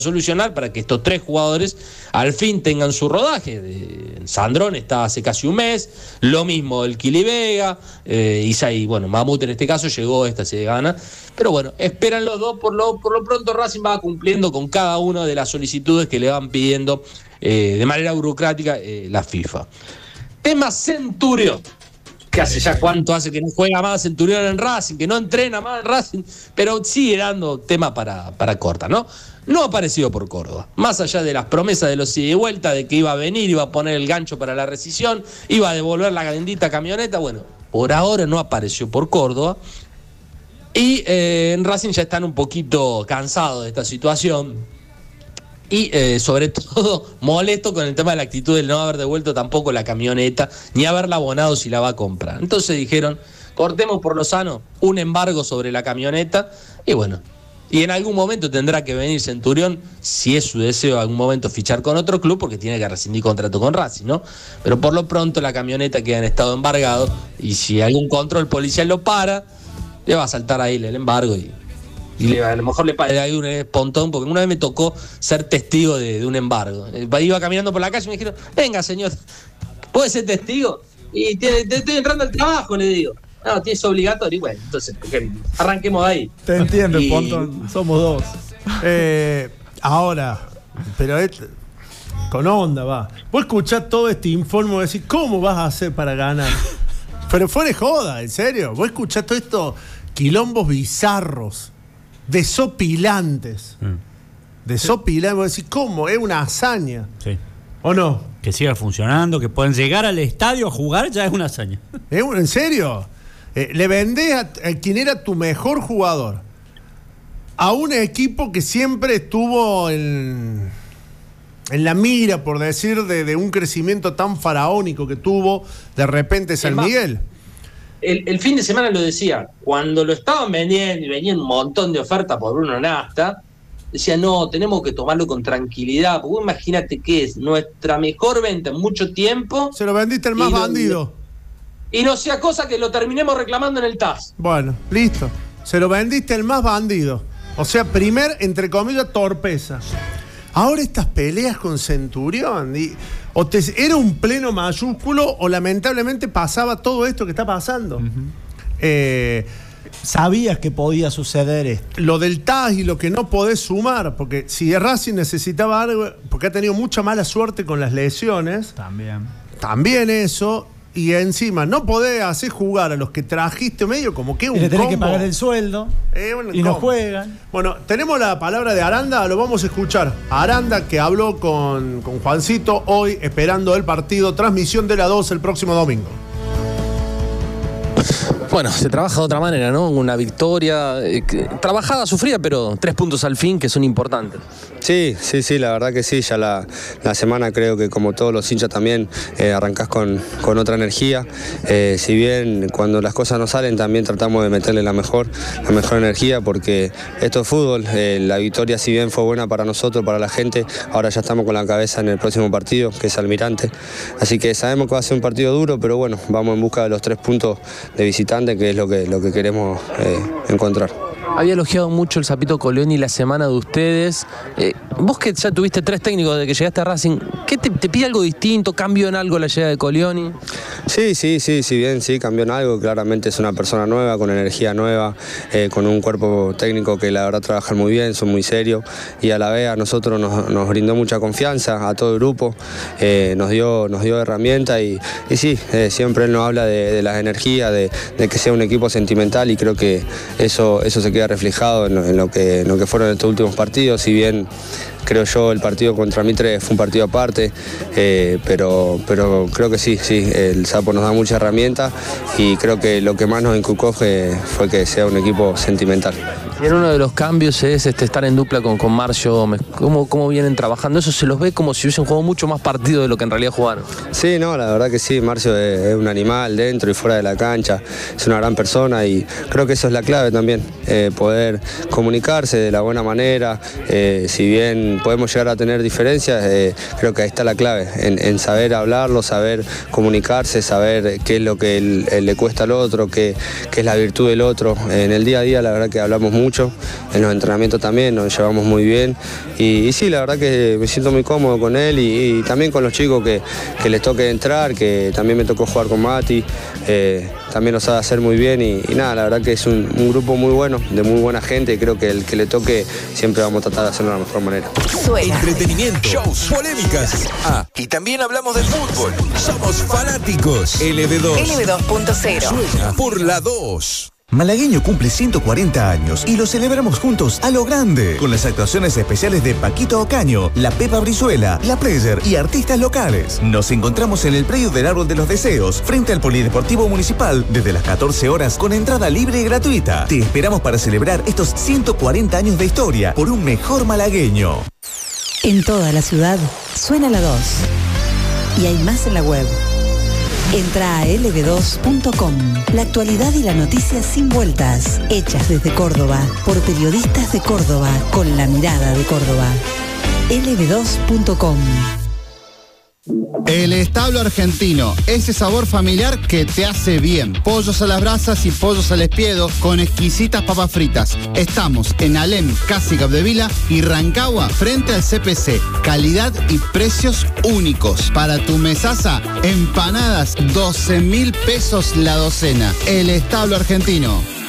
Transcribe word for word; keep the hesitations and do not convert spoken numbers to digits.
solucionar para que estos tres jugadores al fin tengan su rodaje. Sandrón está hace casi un mes, lo mismo el Kili Vega, eh, Isaí, bueno, Mamut en este caso llegó, esta se gana, pero bueno, esperan los dos, por lo, por lo pronto Racing va cumpliendo con cada una de las solicitudes que le van pidiendo eh, de manera burocrática eh, la FIFA. Tema Centurión, que hace ya cuánto hace que no juega más Centurión en Racing, que no entrena más en Racing, pero sigue dando tema para, para corta, ¿no? No ha aparecido por Córdoba, más allá de las promesas de los ida y vuelta, de que iba a venir, iba a poner el gancho para la rescisión, iba a devolver la bendita camioneta, bueno, por ahora no apareció por Córdoba, y eh, en Racing ya están un poquito cansados de esta situación, y eh, sobre todo molesto con el tema de la actitud de no haber devuelto tampoco la camioneta, ni haberla abonado si la va a comprar. Entonces dijeron, cortemos por lo sano un embargo sobre la camioneta, y bueno, y en algún momento tendrá que venir Centurión, si es su deseo, en algún momento fichar con otro club, porque tiene que rescindir contrato con Racing, ¿no? Pero por lo pronto la camioneta queda en estado embargado, y si algún control policial lo para, le va a saltar ahí el embargo, y, y le, a lo mejor le paga ahí un espontón, porque una vez me tocó ser testigo de, de un embargo. Iba caminando por la calle y me dijeron, venga señor, ¿puede ser testigo? Y te, te estoy entrando al trabajo, le digo. No, tienes obligatorio. Y bueno, entonces, arranquemos de ahí. Te entiendo, y... Pontón. Somos dos. Eh, ahora, pero es, con onda va. Vos escuchás todo este informe y decís, ¿cómo vas a hacer para ganar? Pero fuera de joda, en serio. Vos escuchás todo esto, quilombos bizarros, desopilantes. Mm. Desopilantes. Vos decís, ¿cómo? Es una hazaña. Sí. ¿O no? Que siga funcionando, que puedan llegar al estadio a jugar, ya es una hazaña. ¿En serio? Eh, le vendés a, a quien era tu mejor jugador a un equipo que siempre estuvo en, en la mira, por decir, de, de un crecimiento tan faraónico que tuvo de repente San más, Miguel. El, el fin de semana lo decía, cuando lo estaban vendiendo y venía un montón de ofertas por Bruno Nasta, decía, no, tenemos que tomarlo con tranquilidad, porque imagínate que es nuestra mejor venta en mucho tiempo. Se lo vendiste al más bandido. Y no sea cosa que lo terminemos reclamando en el T A S. Bueno, listo. Se lo vendiste al más bandido. O sea, primer, entre comillas, torpeza. Ahora estas peleas con Centurión, y, o te, ¿era un pleno mayúsculo o lamentablemente pasaba todo esto que está pasando? Uh-huh. eh, Sabías que podía suceder esto. Lo del T A S y lo que no podés sumar, porque si Racing necesitaba algo, porque ha tenido mucha mala suerte con las lesiones. También. También eso. Y encima no podés hacer jugar a los que trajiste medio como que un y le tenés combo. que pagar el sueldo eh, un y combo. No juegan. Bueno, tenemos la palabra de Aranda, lo vamos a escuchar. Aranda, que habló con, con Juancito hoy esperando el partido, transmisión de la dos el próximo domingo. Bueno, se trabaja de otra manera, ¿no? Una victoria eh, trabajada, sufrida, pero tres puntos al fin que son importantes. Sí, sí, sí, la verdad que sí. Ya la, la semana creo que como todos los hinchas también eh, arrancás con, con otra energía. Eh, si bien cuando las cosas no salen también tratamos de meterle la mejor, la mejor energía porque esto es fútbol. Eh, la victoria si bien fue buena para nosotros, para la gente, ahora ya estamos con la cabeza en el próximo partido, que es Almirante. Así que sabemos que va a ser un partido duro, pero bueno, vamos en busca de los tres puntos de visitante, que es lo que, lo que queremos eh, encontrar. Había elogiado mucho el Sapito Colioni la semana de ustedes. Eh, vos que ya tuviste tres técnicos desde que llegaste a Racing, ¿qué te, te pide algo distinto? ¿Cambió en algo la llegada de Colioni? Sí, sí, sí, si bien sí cambió en algo, claramente es una persona nueva, con energía nueva, eh, con un cuerpo técnico que la verdad trabajan muy bien, son muy serios y a la vez a nosotros nos, nos brindó mucha confianza, a todo el grupo, eh, nos dio, nos dio herramientas y, y sí, eh, siempre él nos habla de, de las energías, de, de que sea un equipo sentimental y creo que eso, eso se queda reflejado en, en, lo que, en lo que fueron estos últimos partidos, si bien creo yo el partido contra Mitre fue un partido aparte, eh, pero, pero creo que sí, sí, el Sapo nos da mucha herramienta y creo que lo que más nos inculcó fue, fue que sea un equipo sentimental. Y en uno de los cambios es este, estar en dupla con, con Marcio Gómez. ¿Cómo, ¿Cómo vienen trabajando? Eso se los ve como si hubiesen jugado mucho más partido de lo que en realidad jugaron. Sí, no, la verdad que sí, Marcio es, es un animal dentro y fuera de la cancha, es una gran persona y creo que eso es la clave también, eh, poder comunicarse de la buena manera, eh, si bien podemos llegar a tener diferencias, eh, creo que ahí está la clave, en, en saber hablarlo, saber comunicarse, saber qué es lo que el, el le cuesta al otro, qué, qué es la virtud del otro. En el día a día la verdad que hablamos mucho mucho, en los entrenamientos también nos llevamos muy bien y, y sí, la verdad que me siento muy cómodo con él y, y también con los chicos que, que les toque entrar, que también me tocó jugar con Mati, eh, también lo sabe hacer muy bien y, y nada, la verdad que es un, un grupo muy bueno, de muy buena gente y creo que el que le toque siempre vamos a tratar de hacerlo de la mejor manera. Suena. Entretenimiento, shows, polémicas. Ah, y también hablamos de fútbol. Somos fanáticos. L B dos. L B dos punto cero. Suena por la dos. Malagueño cumple ciento cuarenta años y lo celebramos juntos a lo grande, con las actuaciones especiales de Paquito Ocaño, la Pepa Brizuela, la Player y artistas locales. Nos encontramos en el predio del Árbol de los Deseos, frente al Polideportivo Municipal, desde las catorce horas con entrada libre y gratuita. Te esperamos para celebrar estos ciento cuarenta años de historia por un mejor malagueño. En toda la ciudad suena la dos. Y hay más en la web. Entra a L B dos punto com. La actualidad y la noticia sin vueltas. Hechas desde Córdoba, por periodistas de Córdoba, con la mirada de Córdoba. L B dos punto com. El Establo Argentino, ese sabor familiar que te hace bien. Pollos a las brasas y pollos al espiedo con exquisitas papas fritas. Estamos en Alem, casi Capdevila y Rancagua, frente al C P C. Calidad y precios únicos. Para tu mesaza, empanadas, doce mil pesos la docena. El Establo Argentino.